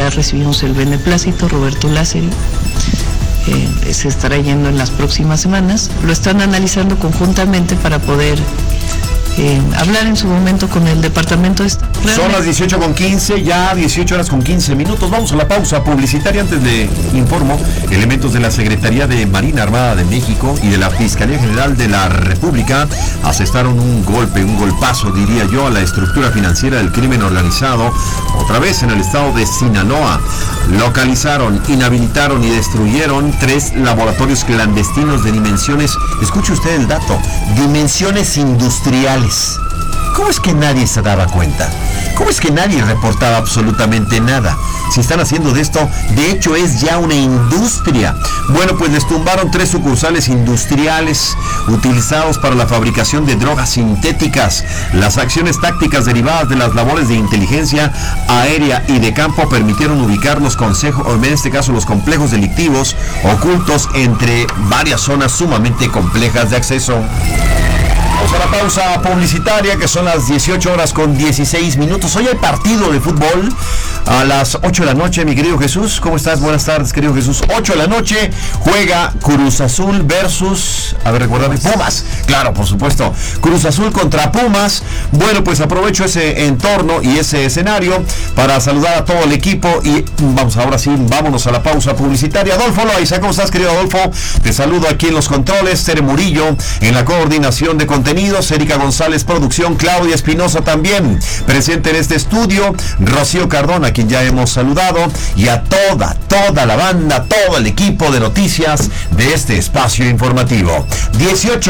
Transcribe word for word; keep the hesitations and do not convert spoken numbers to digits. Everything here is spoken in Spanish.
ya recibimos el beneplácito, Roberto Lázari. Eh, se estará yendo en las próximas semanas. Lo están analizando conjuntamente para poder eh, hablar en su momento con el departamento de Estado. Son las dieciocho con quince, ya dieciocho horas con quince minutos. Vamos a la pausa publicitaria. Antes de informo, elementos de la Secretaría de Marina Armada de México y de la Fiscalía General de la República asestaron un golpe, un golpazo, diría yo, a la estructura financiera del crimen organizado, otra vez en el estado de Sinaloa. Localizaron, inhabilitaron y destruyeron tres laboratorios clandestinos de dimensiones, escuche usted el dato, dimensiones industriales. ¿Cómo es que nadie se daba cuenta? ¿Cómo es que nadie reportaba absolutamente nada? Si están haciendo de esto, de hecho es ya una industria. Bueno, pues les tumbaron tres sucursales industriales utilizados para la fabricación de drogas sintéticas. Las acciones tácticas derivadas de las labores de inteligencia aérea y de campo permitieron ubicar los consejos, o en este caso los complejos delictivos ocultos entre varias zonas sumamente complejas de acceso. Vamos a la pausa publicitaria, que son las dieciocho horas con dieciséis minutos. Hoy hay partido de fútbol a las ocho de la noche, mi querido Jesús. ¿Cómo estás? Buenas tardes, querido Jesús. ocho de la noche juega Cruz Azul versus, a ver, recuérdame, Pumas. Claro, por supuesto. Cruz Azul contra Pumas. Bueno, pues aprovecho ese entorno y ese escenario para saludar a todo el equipo y vamos, ahora sí, vámonos a la pausa publicitaria. Adolfo Loaiza, ¿cómo estás, querido Adolfo? Te saludo aquí en los controles, Tere Murillo en la coordinación de contenidos, Erika González, producción, Claudia Espinosa también presente en este estudio, Rocío Cardona, a quien ya hemos saludado, y a toda, toda la banda, todo el equipo de noticias de este espacio informativo. dieciocho